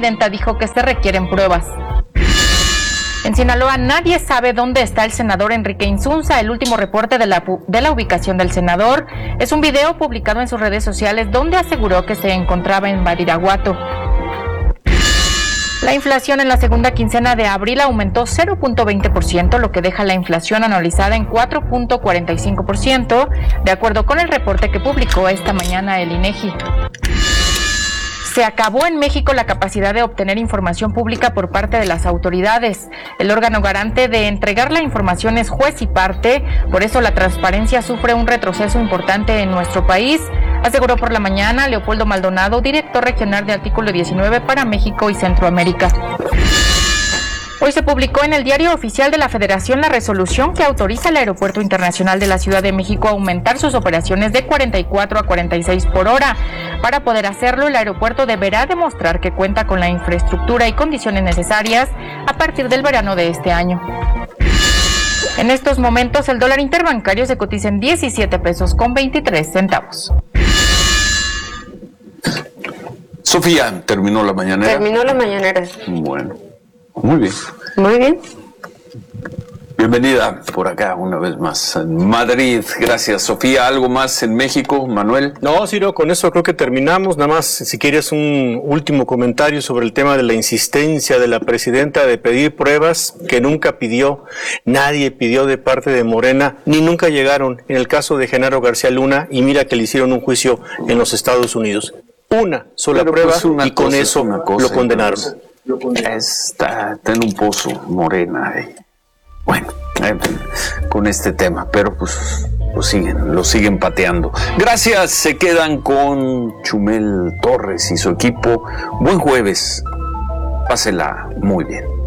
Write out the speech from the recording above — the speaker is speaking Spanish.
presidenta dijo que se requieren pruebas. En Sinaloa nadie sabe dónde está el senador Enrique Insunza. El último reporte de la ubicación del senador es un video publicado en sus redes sociales donde aseguró que se encontraba en Badiraguato. La inflación en la segunda quincena de abril aumentó 0.20%, lo que deja la inflación anualizada en 4.45%, de acuerdo con el reporte que publicó esta mañana el INEGI. Se acabó en México la capacidad de obtener información pública por parte de las autoridades. El órgano garante de entregar la información es juez y parte, por eso la transparencia sufre un retroceso importante en nuestro país, aseguró por la mañana Leopoldo Maldonado, director regional de Artículo 19 para México y Centroamérica. Hoy se publicó en el Diario Oficial de la Federación la resolución que autoriza al Aeropuerto Internacional de la Ciudad de México a aumentar sus operaciones de 44 a 46 por hora. Para poder hacerlo, el aeropuerto deberá demostrar que cuenta con la infraestructura y condiciones necesarias a partir del verano de este año. En estos momentos, el dólar interbancario se cotiza en 17 pesos con 23 centavos. Sofía, ¿terminó la mañanera? Terminó la mañanera. Bueno, muy bien. Muy bien. Bienvenida por acá una vez más en Madrid. Gracias, Sofía. ¿Algo más en México, Manuel? No, Ciro, con eso creo que terminamos. Nada más, si quieres un último comentario sobre el tema de la insistencia de la presidenta de pedir pruebas que nunca pidió, nadie pidió de parte de Morena, ni nunca llegaron en el caso de Genaro García Luna, y mira que le hicieron un juicio en los Estados Unidos. Una sola prueba, pues y con eso lo condenaron. Está en un pozo, Morena. Bueno, con este tema, pero pues lo siguen pateando. Gracias, se quedan con Chumel Torres y su equipo. Buen jueves, pásela muy bien.